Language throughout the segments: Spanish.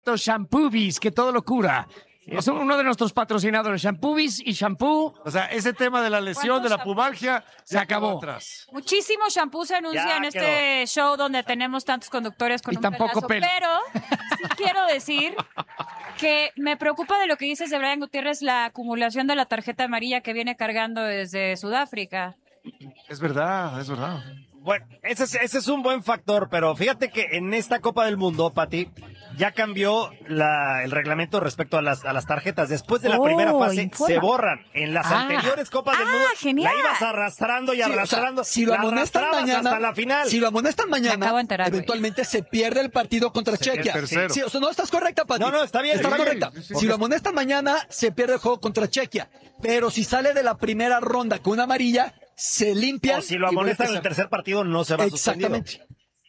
Shampoobis, que todo lo cura. Es uno de nuestros patrocinadores, Shampoobis y Shampoo. O sea, ese tema de la lesión, de la pubalgia, se acabó. Atrás. Muchísimo shampoo se anuncia en este show donde tenemos tantos conductores con y un tampoco pelazo, pelo. pero sí quiero decir que me preocupa de lo que dices de Brian Gutiérrez, la acumulación de la tarjeta amarilla que viene cargando desde Sudáfrica. Es verdad, es verdad. Bueno, ese es un buen factor, pero fíjate que en esta Copa del Mundo, Pati, ya cambió el reglamento respecto a las tarjetas. Después de la primera fase se borran. En las anteriores Copas del Mundo genial. la ibas arrastrando y arrastrando. O sea, si lo amonestan mañana, hasta la final. Si lo amonestan mañana, eventualmente se pierde el partido contra Chequia. Sí, o sea, no estás correcta, Pati. No, está bien. Estás correcta. Sí, si lo amonestan mañana, se pierde el juego contra Chequia. Pero si sale de la primera ronda con una amarilla, se limpia. O si lo amonestan en el tercer partido, no se va suspendido. Exactamente.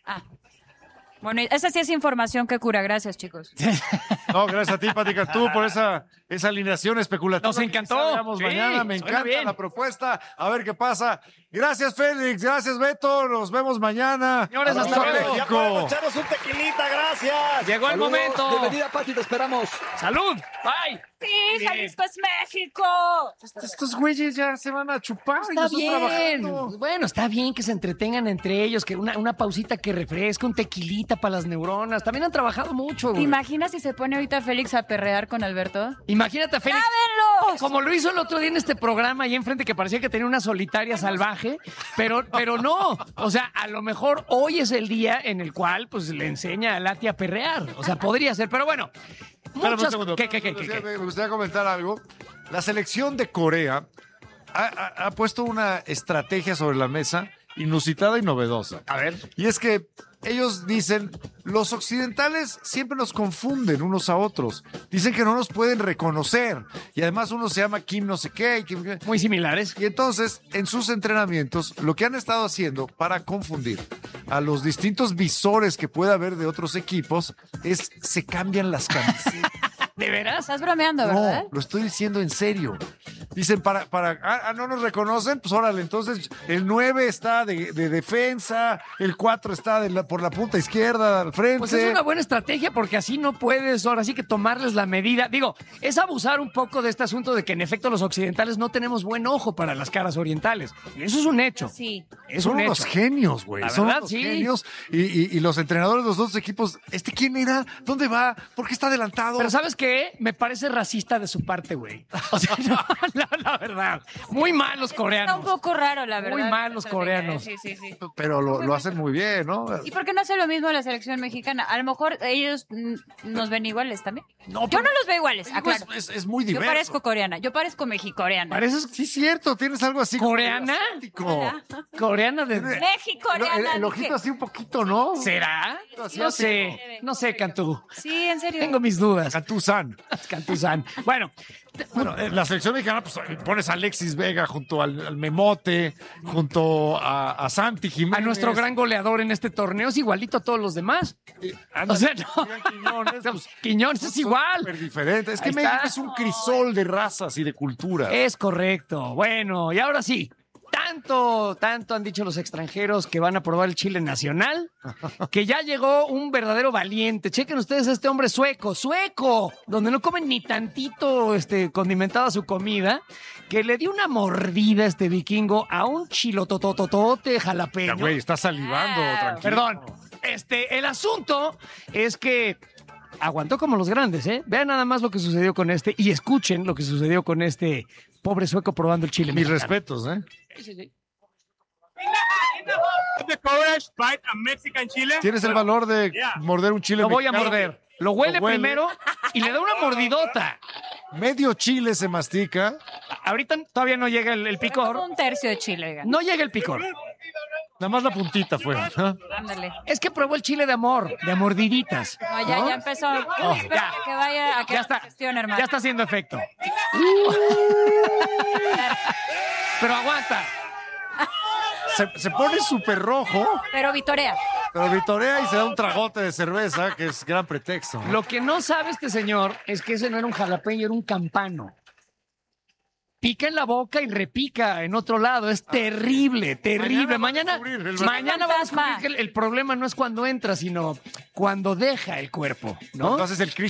Bueno, esa sí es información que cura. Gracias, chicos. No, gracias a ti, Pati Cantú, por esa alineación especulativa. Nos encantó. Sí, mañana. Me encanta bien. la propuesta. A ver qué pasa. Gracias, Félix. Gracias, Beto. Nos vemos mañana. Señores, Abrazo hasta a luego. Ya México. podemos echarnos un tequilita, gracias. Llegó el Saludos. momento. Bienvenida, Pati, te esperamos. ¡Salud! ¡Bye! Sí, Jalisco es México. Estos güeyes ya se van a chupar. Está yo estoy bien. trabajando. Bueno, está bien que se entretengan entre ellos, que una pausita que refresque, un tequilita para las neuronas. También han trabajado mucho, ¿Te güey. imaginas si se pone ahorita Félix a perrear con Alberto? Imagínate a Félix. ¡Lávenlos! Como lo hizo el otro día en este programa ahí enfrente, que parecía que tenía una solitaria salvaje, pero no. O sea, a lo mejor hoy es el día en el cual pues le enseña a Lati a perrear. O sea, podría ser, pero bueno. Espérame un Muchas... segundo. ¿Qué? Me gustaría comentar algo. La selección de Corea ha puesto una estrategia sobre la mesa inusitada y novedosa. A ver. Y es que ellos dicen, los occidentales siempre nos confunden unos a otros. Dicen que no nos pueden reconocer. Y además uno se llama Kim no sé qué. Y Kim... Muy similares. Y entonces, en sus entrenamientos, lo que han estado haciendo para confundir a los distintos visores que pueda haber de otros equipos es se cambian las camisetas. ¿De veras? Estás bromeando, ¿verdad? No, lo estoy diciendo en serio. Dicen, no nos reconocen, pues órale, entonces el 9 está de defensa, el 4 está por la punta izquierda al frente. Pues es una buena estrategia porque así no puedes ahora sí que tomarles la medida. Digo, es abusar un poco de este asunto de que en efecto los occidentales no tenemos buen ojo para las caras orientales. Eso es un hecho. Sí. Es Son un unos hecho. genios, güey. La Son verdad, unos sí. genios. Y los entrenadores de los dos equipos, ¿quién era? ¿Dónde va? ¿Por qué está adelantado? Pero ¿sabes qué? Me parece racista de su parte, güey. O sea, no, la verdad. Muy mal los coreanos. Está un poco raro, la verdad. Muy mal los coreanos. Sí. Pero lo hacen muy bien, ¿no? ¿Y por qué no hace lo mismo la selección mexicana? A lo mejor ellos nos ven iguales también. Yo no los veo iguales, aclaro. Es muy Yo diverso. parezco coreana, yo parezco mexicoreana. Pareces, sí, cierto, tienes algo así. ¿Coreana? asiático. Coreana de... Mexicoreana. El ojito así un poquito, ¿no? ¿Será? No sé, Cantú. Sí, en serio. Tengo mis dudas. Cantú-san. Cantuzán. Bueno, La selección mexicana, pues pones a Alexis Vega junto al Memote, junto a Santi Jiménez. a nuestro gran goleador en este torneo es igualito a todos los demás. O sea, no. Quiñones, pues, Quiñones es igual. súper diferente. Es que Ahí México está. es un crisol de razas y de culturas. Es correcto. Bueno, y ahora sí. Tanto han dicho los extranjeros que van a probar el chile nacional, que ya llegó un verdadero valiente. Chequen ustedes a este hombre sueco, donde no comen ni tantito condimentada su comida, que le dio una mordida este vikingo a un chilotototote Ya, jalapeño. güey, está salivando, tranquilo. Perdón. El asunto es que aguantó como los grandes, ¿eh? Vean nada más lo que sucedió con y escuchen lo que sucedió con este pobre sueco probando el chile Mis mexicano. respetos, ¿eh? The courage bite a Mexican chile. ¿Tienes el valor de morder un chile Lo voy a mexicano? morder. Lo huele Lo huele. primero y le da una mordidota. Medio chile se mastica. Ahorita todavía no llega el picor. Un tercio de chile, oigan. No llega el picor. Nada más la puntita fue. ¿no? Ándale. Es que probó el chile de amor, de mordiditas. No, ya empezó. Oh, Espera ya. que vaya a que Ya está. gestione, hermano. Ya está haciendo efecto. Pero aguanta. Se pone súper rojo, Pero vitorea. pero vitorea y se da un tragote de cerveza, que es gran pretexto. ¿no? Lo que no sabe este señor es que ese no era un jalapeño, era un campano. Pica en la boca y repica en otro lado. Es terrible. Mañana vamos a descubrir que el problema no es cuando entra, sino cuando deja el cuerpo, ¿no? Cuando haces el